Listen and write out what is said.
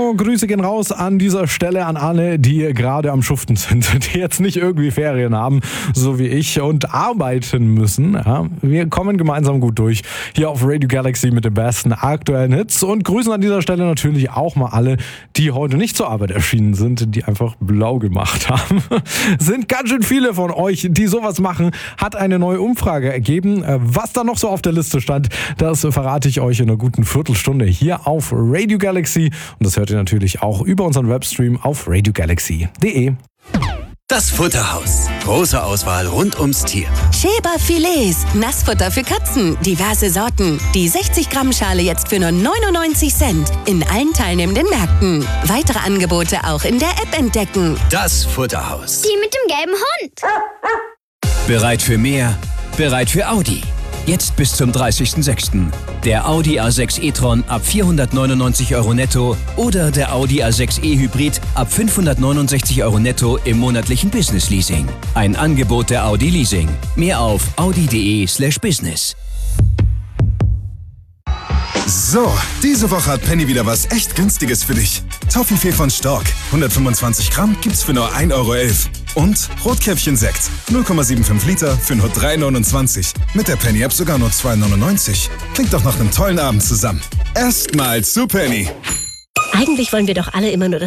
Also Grüße gehen raus an dieser Stelle an alle, die gerade am Schuften sind, die jetzt nicht irgendwie Ferien haben, so wie ich, und arbeiten müssen. Ja, wir kommen gemeinsam gut durch hier auf Radio Galaxy mit den besten aktuellen Hits und grüßen an dieser Stelle natürlich auch mal alle, die heute nicht zur Arbeit erschienen sind, die einfach blau gemacht haben. Sind ganz schön viele von euch, die sowas machen, hat eine neue Umfrage ergeben. Was da noch so auf der Liste stand, das verrate ich euch in einer guten Viertelstunde hier auf Radio Galaxy. Und das hört ihr natürlich auch über unseren Webstream auf radiogalaxy.de. Das Futterhaus. Große Auswahl rund ums Tier. Schäber Filets, Nassfutter für Katzen, diverse Sorten. Die 60 Gramm Schale jetzt für nur 99 Cent in allen teilnehmenden Märkten. Weitere Angebote auch in der App entdecken. Das Futterhaus. Die mit dem gelben Hund. Bereit für mehr? Bereit für Audi. Jetzt bis zum 30.06. Der Audi A6 e-tron ab 499 € netto oder der Audi A6 e-Hybrid ab 569 € netto im monatlichen Business-Leasing. Ein Angebot der Audi Leasing. Mehr auf audi.de/business. So, diese Woche hat Penny wieder was echt Günstiges für dich. Toffifee von Stork, 125 Gramm gibt's für nur 1,11 € Und Rotkäppchen-Sekt, 0,75 Liter für nur 3,29 €. Mit der Penny-App sogar nur 2,99 €. Klingt doch nach einem tollen Abend zusammen. Erstmal zu Penny. Eigentlich wollen wir doch alle immer nur das